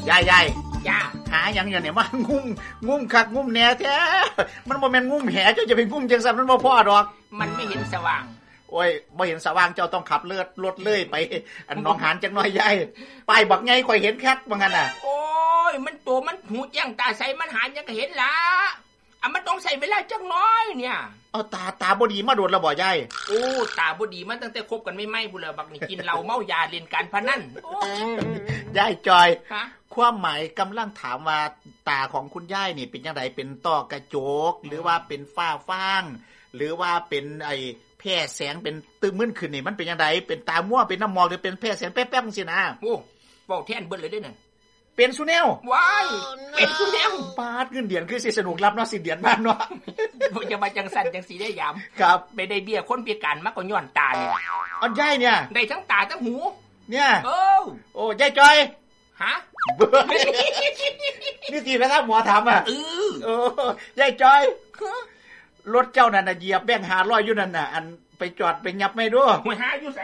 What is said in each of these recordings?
ยายจ้าหาหยังอยู่เนี่ยมันงุ่มคักงุ่มแหน่แท้มันบ่แม่นงุ่มแหจะไปงุ่มจังซั่นมันบ่พอดอกมันไม่เห็นสว่างโอ้ยบ่เห็นสว่างเจ้าต้องขับรถเลยไปอันหนองหานจักหน่อยยายป้ายบักใหญ่ข่อยเห็นแคทว่างั้นน่ะโอ้ยมันตัวมันหูแจ้งตาใสมันหานยังก็เห็นล่ะมันต้องใส่เวลาจักน้อยเนี่ยตาบ่ดีมาโดนแล้วบ่ยายโอ้ตาบ่ดีมันตั้งแต่คบกันไม่พุ่นแล้วบักนี่กินเหล้าเมายาเล่นการพนันยายจอยความหมายกำลังถามว่าตาของคุณยายนี่เป็นจังไดเป็นต้อกระจกหรือว่าเป็นฝ้าฟางหรือว่าเป็นไอ้แพร่แสงเป็นตึงมึนขึ้นนี่มันเป็นจังไดเป็นตามั่วเป็นน้ำหมอกหรือเป็นแพร่แสงแป๊บๆจังซี่นะโอ้เว้าแทนเบิดเลยเด้นั่นเป็นสุแนวว้ายเป็นสุแนวปาดเงินเดือนคือสิสนุกรับเนาะสิเดือนบ้านเนาะจะมาจังสั่นจังสีได้ยามครับไม่ได้เบี้ยคนพิการมาก็ย้อนตาเนี่ยอันใหญ่เนี่ยได้ทั้งตาทั้งหูเนี่ยโอ้ยายจอยฮะนี่ทีนะครับหมอถามอ่ะยายจอยรถเจ้านั่นน่ะเหยียบแบงค์500อยู่นั่นน่ะอันไปจอดไปยับไม่ด้วยหัวหาอยู่ไส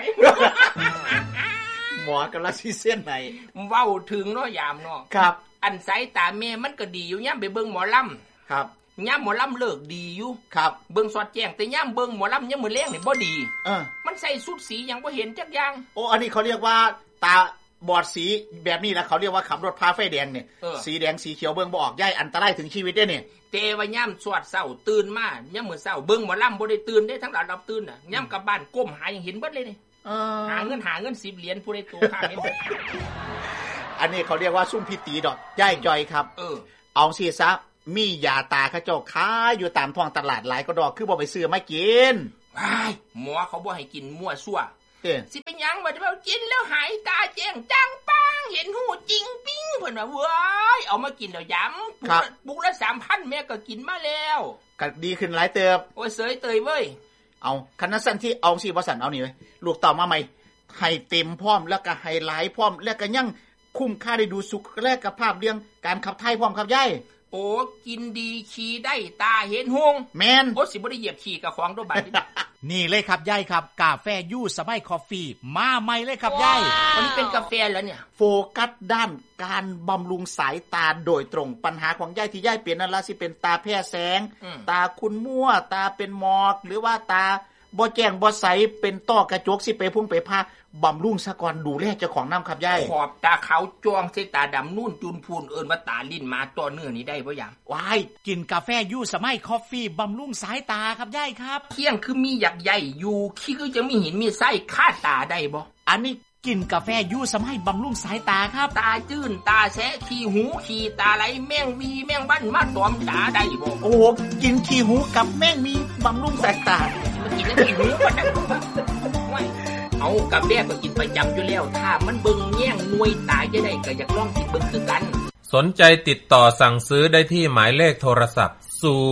หมอกำลังสิเส้นไหนเว้าถึงเนาะยามเนาะครับอันสายตาแม่มันก็ดีอยู่ย่ำไปเบิ่งหมอลำครับย่ำหมอลำเลิกดีอยู่ครับเบิ่งสอดแจ้งแต่ย่ำเบิ่งหมอลำย่ำมือแรงนี่บ่ดีมันใส่สุดสียังบ่เห็นจักอย่างโอ้อันนี้เขาเรียกว่าตาบอดสีแบบนี้นะเขาเรียกว่าขับรถพาไฟแดงเนี่ยสีแดงสีเขียวเบิ่งบ่ออกย่ายอันตรายถึงชีวิตได้เนี่ยเตว่าย่ำสวดเศร้าตื่นมาย่ำมื้อเศร้าเบิ่งหมอลำบ่ได้ตื่นได้ทั้งหลายรับตื่นน่ะย่ำกลับบ้านก้มหายังเห็นเบิดเลยนี่หาเงิน10 เหรียญผู้ใดตัวค่าเห็นอันนี้เขาเรียกว่าซุ่มพิตีดอกย่ายจอยครับเอาสิซะมียาตาเขาเจ้าขายอยู่ตามท้องตลาดหลายก็ดอกคือบ่ไปซื้อมากินว้ายหมอเขาบ่ให้กินมั่วซั่วสิเป็นหยังบ่ได้ว่ากินแล้วหายตาแจ้งจังปังเห็นหูจริงปิ้งเพิ่นว่าเว้ยเอามากินแล้วย้ำปุกละ 3,000 แม่ก็กินมาแล้วก็ดีขึ้นหลายเติบโอ้ยเสยเตยเว้ยเอาคันนั้นสั่นที่เอาสิบ่สั่นเอานี่เว้ยลูกต่อมาใหม่ให้เต็มพร้อมแล้วก็ให้หลายพร้อมแล้วก็ยังคุ้มค่าได้ดูสุขและกับภาพเรื่องการขับถ่ายพร้อมครับยายโอ้กินดีขี่ได้ตาเห็นหงแมนโอ้สิบ่ได้เหยียบขี่กับของโดบัดนี่เลยครับยายครับกาแฟยูสมัยคอฟฟี่มาใหม่เลยครับยายอันนี้เป็นกาแฟแล้วเนี่ยโฟกัสด้านการบำรุงสายตาโดยตรงปัญหาของยายที่ยายเป็นนั่นล่ะสิเป็นตาแพ้แสงตาคุณมั่วตาเป็นหมอกหรือว่าตาบ่แจ้งบ่ใสเป็นต้อกระจกสิไปพุ่งไปพาบำรุงซะก่อนดูแลเจ้าของน้ำครับยายขอบตาขาวจ้วงใส่ตาดำนุ่นจุนพูนเอิ้นว่าตาลิ้นมาตัวเนื้อนี่ได้บ่ยามว้ายกินกาแฟยูสมัยคอฟฟี่บำรุงสายตาครับยายครับเที่ยงคือมีหยักใหญ่อยู่ขี้คือจะมีหินมีไส้คาตาได้บ่อันนี้กินกาแฟยูสมัยบำรุงสายตาครับตาจื้นตาแสะขี้หูขี้ตาไหลแมงวีแมงวันมาตอมตาได้บ่โอ้กินขี้หูกับแมงมีบำรุงสายตากินแล้วขี้หูก็ได้เอากาแฟก็กินประจำอยู่แล้วถ้ามันเบิ่งแย่งหน่วยตายจะได้ก็อยากลองกินเบิ่งคือกันสนใจติดต่อสั่งซื้อได้ที่หมายเลขโทรศัพท์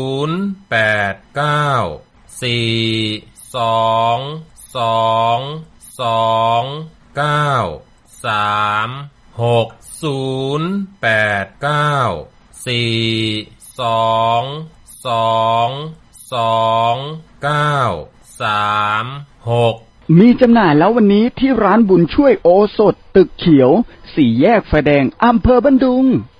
0892293229มีจำหน่ายแล้ววันนี้ที่ร้านบุญช่วยโอสถตึกเขียว4 แยกไฟแดงอำเภอบันดุง